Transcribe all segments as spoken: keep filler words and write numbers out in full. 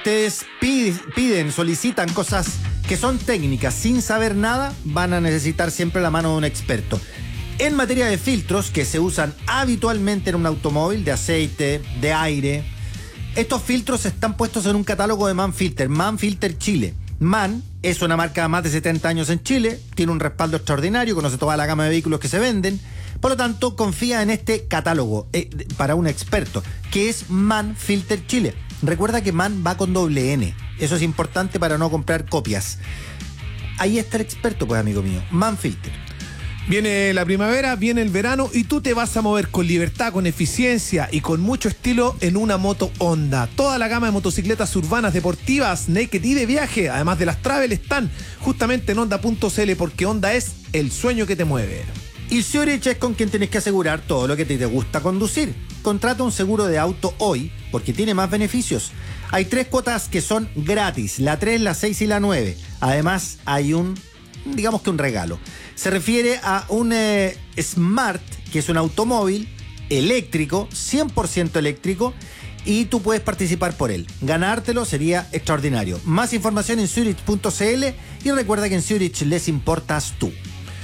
ustedes piden, solicitan cosas que son técnicas sin saber nada, van a necesitar siempre la mano de un experto. En materia de filtros que se usan habitualmente en un automóvil, de aceite, de aire, estos filtros están puestos en un catálogo de Manfilter, Manfilter Chile. MAN es una marca de más de setenta años en Chile, tiene un respaldo extraordinario, conoce toda la gama de vehículos que se venden, por lo tanto confía en este catálogo eh, para un experto, que es Manfilter Chile. Recuerda que MAN va con doble N, eso es importante para no comprar copias. Ahí está el experto, pues, amigo mío, Manfilter. Viene la primavera, viene el verano y tú te vas a mover con libertad, con eficiencia y con mucho estilo en una moto Honda. Toda la gama de motocicletas urbanas, deportivas, naked y de viaje, además de las travel, están justamente en Honda punto c l, porque Honda es el sueño que te mueve. Y Zurich es con quien tienes que asegurar todo lo que te gusta conducir. Contrata un seguro de auto hoy porque tiene más beneficios. Hay tres cuotas que son gratis, la tres, la seis y la nueve. Además hay un, digamos que un regalo. Se refiere a un eh, Smart, que es un automóvil eléctrico, cien por ciento eléctrico, y tú puedes participar por él. Ganártelo sería extraordinario. Más información en Zurich punto c l y recuerda que en Zurich les importas tú.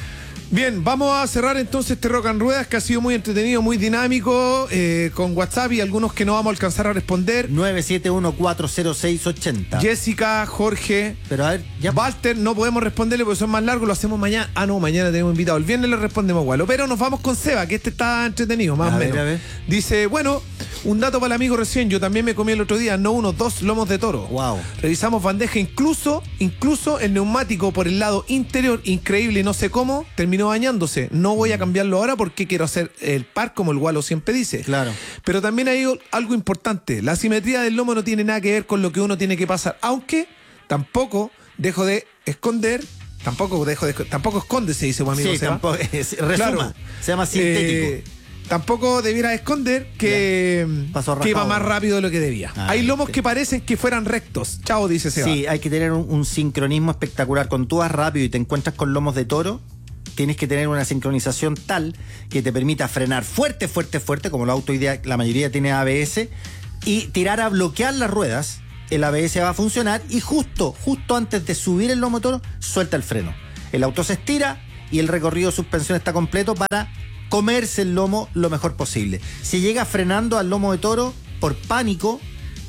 Bien, vamos a cerrar entonces este Rock and Ruedas, que ha sido muy entretenido, muy dinámico, eh, con WhatsApp y algunos que no vamos a alcanzar a responder. nueve siete uno cuatro cero seis ocho cero. Jessica, Jorge, pero a ver, ya. Walter, no podemos responderle porque son más largos, lo hacemos mañana. Ah, no, mañana tenemos invitado. El viernes le respondemos igual. Pero nos vamos con Seba, que este está entretenido, más o menos. Ver, a ver. Dice, bueno, un dato para el amigo recién, yo también me comí el otro día, no uno, dos lomos de toro. Wow. Revisamos bandeja, incluso, incluso el neumático por el lado interior, increíble, no sé cómo, terminó dañándose. No voy a cambiarlo ahora porque quiero hacer el par como el Gualo siempre dice. Claro. Pero también hay algo importante. La simetría del lomo no tiene nada que ver con lo que uno tiene que pasar. Aunque tampoco dejo de esconder, tampoco dejo de tampoco esconde, se dice, amigo. Sí, tampoco, es, resuma, claro. Se llama sintético. Eh, tampoco debiera esconder que, que iba más rápido de lo que debía. Ah, hay lomos sí. que parecen que fueran rectos. Chao, dice Seba. Sí, hay que tener un, un sincronismo espectacular. Cuando tú vas rápido y te encuentras con lomos de toro, tienes que tener una sincronización tal que te permita frenar fuerte, fuerte, fuerte, como el auto hoy día, la mayoría tiene A B S, y tirar a bloquear las ruedas. El A B S va a funcionar y justo, justo antes de subir el lomo de toro, suelta el freno. El auto se estira y el recorrido de suspensión está completo para comerse el lomo lo mejor posible. Si llega frenando al lomo de toro por pánico,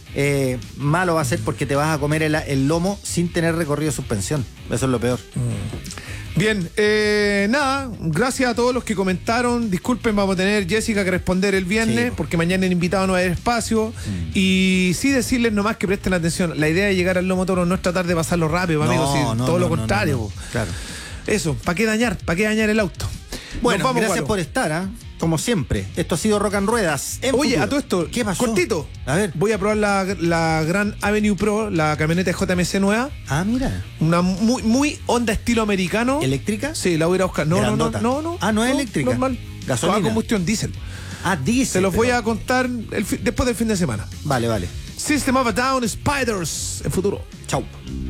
eh, malo va a ser porque te vas a comer el, el lomo sin tener recorrido de suspensión. Eso es lo peor. Mm. Bien, eh, nada, gracias a todos los que comentaron. Disculpen, vamos a tener Jessica que responder el viernes, sí, porque mañana el invitado no va a haber espacio. Mm. Y sí decirles nomás que presten atención. La idea de llegar al lomo toro no es tratar de pasarlo rápido, no, amigos, sí, no, todo no, lo contrario. No, no, no. Claro. Eso, ¿para qué dañar? ¿Para qué dañar el auto? Bueno, vamos, gracias Gualo. por estar, ¿eh? Como siempre. Esto ha sido Rock and Ruedas. Oye, futuro. a todo esto, ¿qué pasó? Cortito. A ver. Voy a probar la, la Grand Avenue Pro, la camioneta J M C nueva. Ah, mira. Una muy, muy Honda estilo americano. ¿Eléctrica? Sí, la voy a ir a buscar. No, no, no, no, no. Ah, no es no, eléctrica. Normal. Gasolina. Toda combustión, diésel. Ah, diésel. Se los pero... voy a contar el, después del fin de semana. Vale, vale. System of a Down, Spiders, en futuro. Chau.